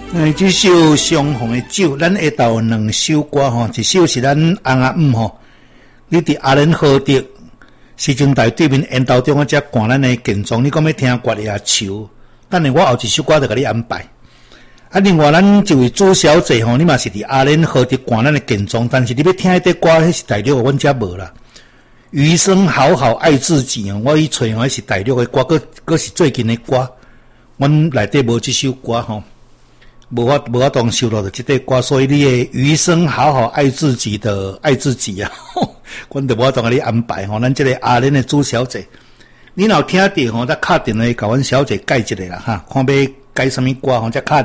这首相逢的酒，咱下昼有两首歌吼，一首是咱翁阿姆吼，你伫阿伦河迪市政大对面沿道中啊，遮赶咱的建筑，你讲要听歌也球，等下我后一首歌就给你安排。啊，另外咱一位朱小姐吼，你嘛是伫阿伦河迪赶咱的建筑，但是你要听迄块歌，迄是大陆的，阮遮无啦。余生好好爱自己哦，我去找迄是大陆的歌，佫是最近的歌，阮内底无这首歌吼。无法当收录的这块歌，所以你的余生好好爱自己的爱自己啊，阮就无法当给你安排吼。咱这个阿莲的朱小姐，你若有听到吼，再敲电话甲阮小姐改一下啦哈，看要改什么歌吼，再敲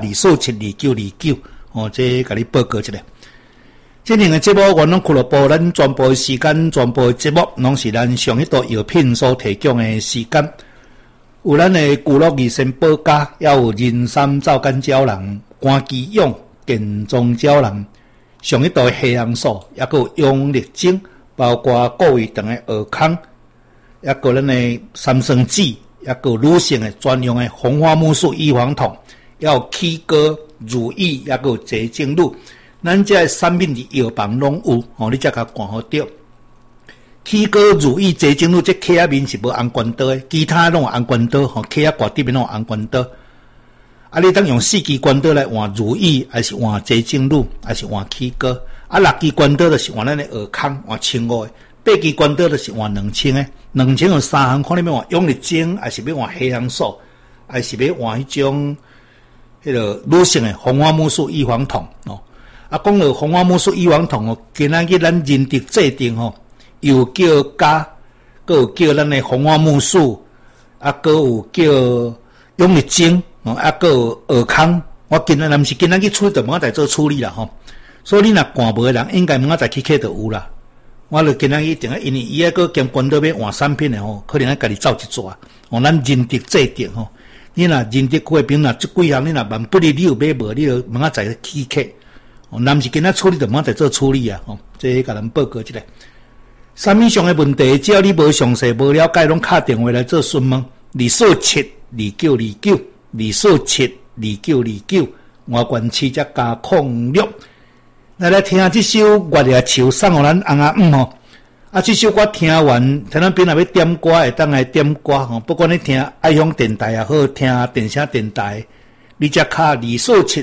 2472929吼，这甲你报告一下。这两个节目，阮拢俱乐部，咱全部的时间，全部的节目，拢是咱上一道药品所提供的时间。有咱的古乐二仙保家，也有人参皂苷胶囊、关基养、健壮胶囊，上一道的黑红素，也有养力精，包括顾胃肠的尔康，也有咱的三生子，也有女性的专用的红花木素预防痛，也有起哥、如意，也有洁净露，咱这产品的药房拢有，吼，你才甲看好着。起哥如意洁净露，这刻仔面是无红关刀的，其他拢有红关刀，吼，刻仔挂底面拢有红关刀。啊，你当用4支关刀来换如意，还是换洁净露，还是换起哥？啊，6支关刀就是换咱的尔康，换1500的；8支关刀就是换2000的。2000有3项，看你要换养力精，还是要换黑红素，还是要换迄种迄个女性的红花木素预防痛哦。啊，讲到红花木素预防痛哦，今仔日咱认得制定吼。有叫镉，佮有叫咱的红花木素，啊，佮有叫养力精，啊，佮有尔康。我今仔毋是今仔去处理，就明仔载做处理啦吼。所以你若赶无的人，应该明仔载去客就有啦。我就今仔一定，因为伊个佮兼关到要换产品的吼，可能要家己走一撮。哦，咱认得制定吼，你若认得过边若这几项，你若万不利，你有买无？你就明仔载去客。哦，若毋是今仔处理，就明仔载做处理啊。吼，这甲咱报告一下。啥物上的问题，只要你无详细、无了解，拢敲电话来做询问。2472929，2472929，外观7加06。来听这首《月夜树》，送互咱翁阿姆吼。啊，这首歌听完，听咱边若要点歌，会当来点歌吼。不管你听爱享电台也好，听电声电台，你只敲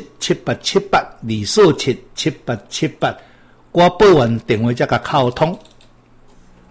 2477878，2477878，我报完电话才甲沟通。